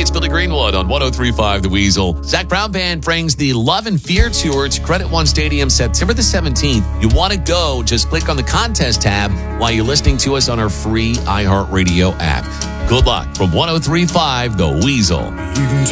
It's Billy Greenwood on 103.5 The Weasel. Zach Brown Band brings the Love and Fear Tour to Credit One Stadium September the 17th. You want to go, just click on the contest tab while you're listening to us on our free iHeartRadio app. Good luck from 103.5 The Weasel.